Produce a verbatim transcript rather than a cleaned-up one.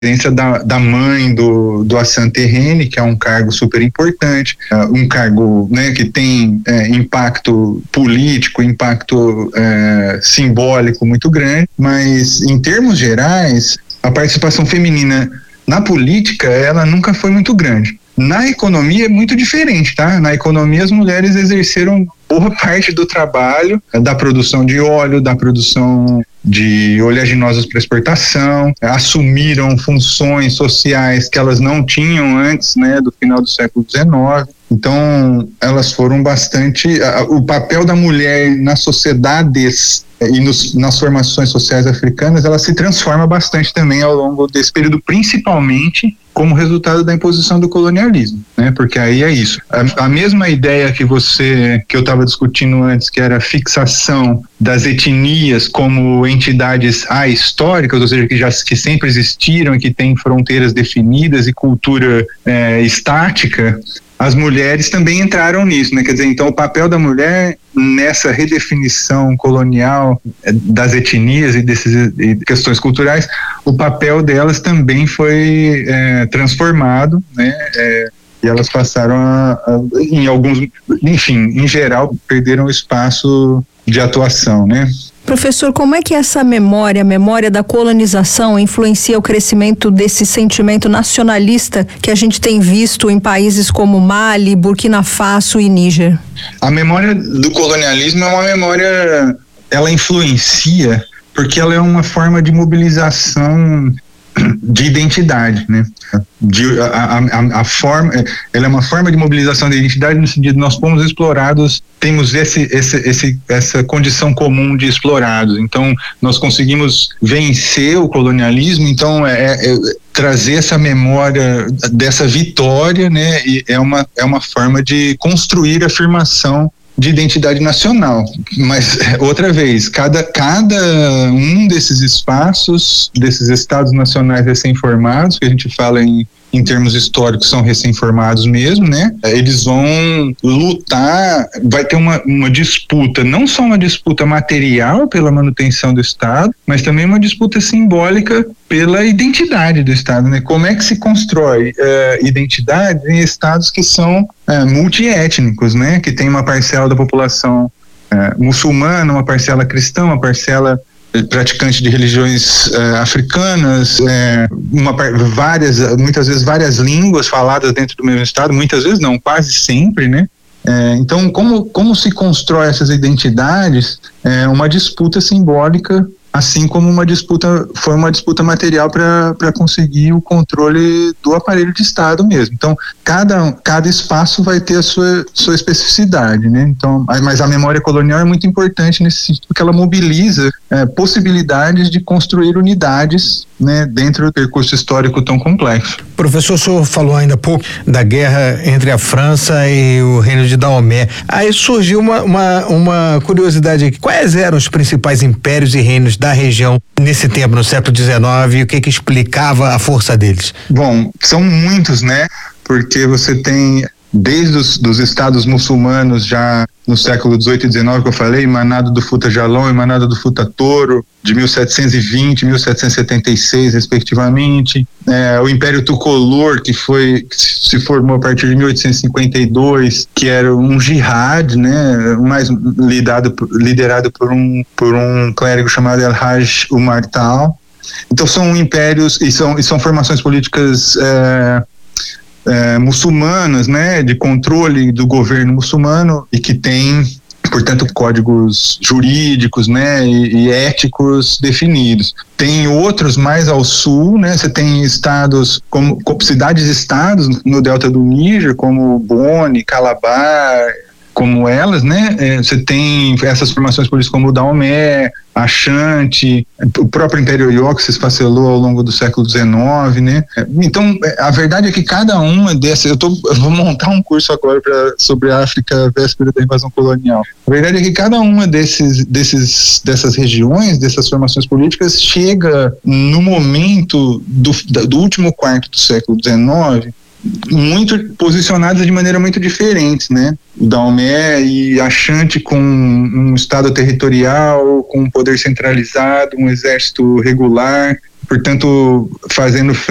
presença da, da mãe do, do Hassan Terreni, que é um cargo super importante, uh, um cargo, né, que tem é, impacto político, impacto é, simbólico muito grande, mas em termos gerais, a participação feminina na política, ela nunca foi muito grande. Na economia é muito diferente, tá? Na economia as mulheres exerceram boa parte do trabalho, da produção de óleo, da produção de oleaginosas para exportação, assumiram funções sociais que elas não tinham antes, né, do final do século dezenove. Então, elas foram bastante... O papel da mulher nas sociedades e nos, nas formações sociais africanas, ela se transforma bastante também ao longo desse período, principalmente como resultado da imposição do colonialismo, né? Porque aí é isso. A, a mesma ideia que você, que eu estava discutindo antes, que era a fixação das etnias como entidades ahistóricas, ou seja, que já que sempre existiram e que têm fronteiras definidas e cultura é, estática, as mulheres também entraram nisso, né? Quer dizer, então o papel da mulher nessa redefinição colonial das etnias e dessas questões culturais, o papel delas também foi é, transformado, né? É, e elas passaram a, a, em alguns, enfim, em geral, perderam espaço de atuação, né? Professor, como é que essa memória, a memória da colonização, influencia o crescimento desse sentimento nacionalista que a gente tem visto em países como Mali, Burkina Faso e Níger? A memória do colonialismo é uma memória, ela influencia porque ela é uma forma de mobilização de identidade, né? De, a, a, a forma, ela é uma forma de mobilização de identidade no sentido de nós fomos explorados, temos esse, esse, esse, essa condição comum de explorados, então nós conseguimos vencer o colonialismo, então é, é, é trazer essa memória dessa vitória, né? E é uma, é uma forma de construir a afirmação de identidade nacional, mas outra vez, cada, cada um desses espaços, desses estados nacionais recém-formados, que a gente fala em, em termos históricos, são recém-formados mesmo, né? Eles vão lutar, vai ter uma, uma disputa, não só uma disputa material pela manutenção do Estado, mas também uma disputa simbólica pela identidade do Estado, né? Como é que se constrói uh, identidade em estados que são uh, multiétnicos, né? Que tem uma parcela da população uh, muçulmana, uma parcela cristã, uma parcela praticante de religiões uh, africanas, uh, uma, várias, muitas vezes várias línguas faladas dentro do mesmo estado, muitas vezes não, quase sempre, né? Uh, então, como, como se constrói essas identidades? É uh, uma disputa simbólica, assim como uma disputa, foi uma disputa material para conseguir o controle do aparelho de Estado mesmo. Então, cada, cada espaço vai ter a sua, sua especificidade, né? Então, mas a memória colonial é muito importante nesse sentido, porque ela mobiliza é, possibilidades de construir unidades, né, dentro do percurso histórico tão complexo. Professor, o senhor falou ainda há pouco da guerra entre a França e o reino de Daomé. Aí surgiu uma, uma, uma curiosidade aqui. Quais eram os principais impérios e reinos da região nesse tempo, no século dezenove, e o que que explicava a força deles? Bom, são muitos, né? Porque você tem desde os dos estados muçulmanos já no século dezoito e dezenove, que eu falei, Manado do Futa Jalon e Manado do Futa Toro, de mil setecentos e vinte e mil setecentos e setenta e seis, respectivamente. É, o Império Tucolor, que foi que se formou a partir de mil oitocentos e cinquenta e dois, que era um jihad, né, mais liderado, liderado por um por um clérigo chamado El-Hajj Umar Tal. Então são impérios e são, e são formações políticas é, É, muçulmanas, né, de controle do governo muçulmano e que tem, portanto, códigos jurídicos, né, e, e éticos definidos. Tem outros mais ao sul, né, você tem estados, como, como cidades-estados no delta do Níger, como Boni, Calabar, como elas, né, é, você tem essas formações políticas como o Daomé, Ashanti, o próprio Império Oyo, que se esfacelou ao longo do século dezenove, né? Então, a verdade é que cada uma dessas, eu, tô, eu vou montar um curso agora pra, sobre a África véspera da invasão colonial. A verdade é que cada uma desses, desses, dessas regiões, dessas formações políticas, chega no momento do, do último quarto do século dezenove, muito posicionadas de maneira muito diferente, né? O Daomé e Ashanti com um estado territorial, com um poder centralizado, um exército regular, portanto, fazendo